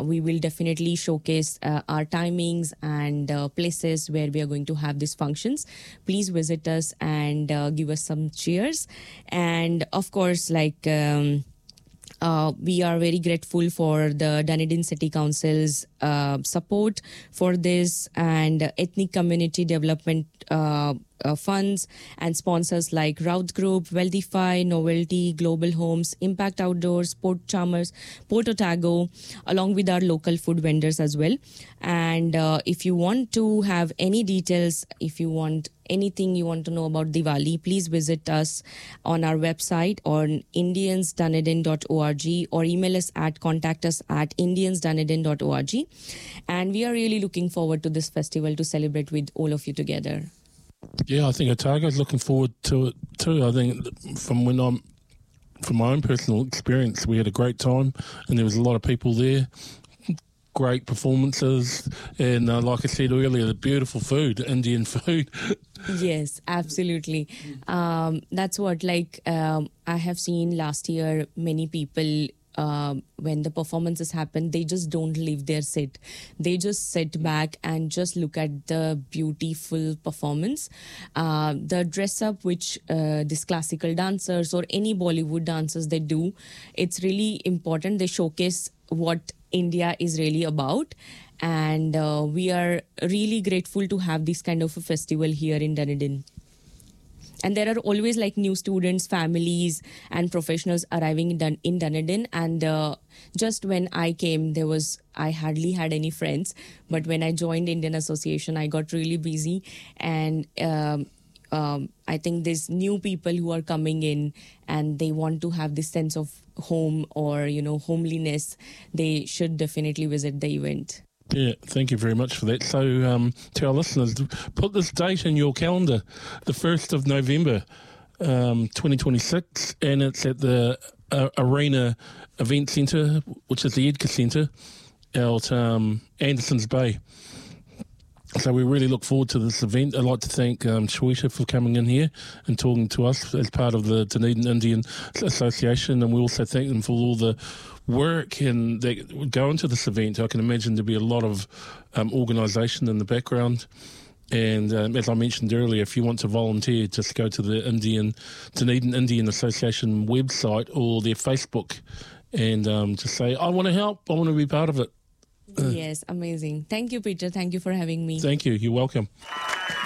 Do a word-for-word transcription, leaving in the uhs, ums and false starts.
uh, we will definitely showcase uh, our timings and uh, places where we are going to have these functions. Please visit us and uh, give us some cheers. And of course, like um, uh, we are very grateful for the Dunedin City Council's uh, support for this, and ethnic community development uh, uh, funds and sponsors like Routh Group, Wealthify, Novelty, Global Homes, Impact Outdoors, Port Chalmers, Port Otago, along with our local food vendors as well. And uh, if you want to have any details, if you want anything you want to know about Diwali, please visit us on our website on indians dunedin dot org or email us at contact us at indians dunedin dot org. And we are really looking forward to this festival to celebrate with all of you together. Yeah, I think Otago's looking forward to it too. I think from when I'm, from my own personal experience, we had a great time and there was a lot of people there. Great performances, and uh, like I said earlier, the beautiful food, Indian food. Yes, absolutely. Um, that's what, like, um, I have seen last year, many people, um, when the performances happen, they just don't leave their sit. They just sit back and just look at the beautiful performance. Uh, the dress up, which uh, these classical dancers or any Bollywood dancers, they do, it's really important. They showcase what India is really about, and uh, we are really grateful to have this kind of a festival here in Dunedin. And there are always like new students, families and professionals arriving in, Dun- in Dunedin. And uh, just when I came, there was, I hardly had any friends. But when I joined Indian Association, I got really busy. And um, um, I think there's new people who are coming in and they want to have this sense of home or, you know, homeliness. They should definitely visit the event. Yeah, thank you very much for that. So um, to our listeners, put this date in your calendar, the first of November, um, twenty twenty-six, and it's at the uh, Arena Event Centre, which is the Edgar Centre, out um, Andersons Bay. So we really look forward to this event. I'd like to thank um, Shweta for coming in here and talking to us as part of the Dunedin Indian Association, and we also thank them for all the work and that go into this event. I can imagine there'll be a lot of um, organisation in the background. And um, as I mentioned earlier, if you want to volunteer, just go to the Indian Dunedin Indian Association website or their Facebook and um, just say, I want to help, I want to be part of it. Yes, amazing. Thank you, Peter. Thank you for having me. Thank you. You're welcome.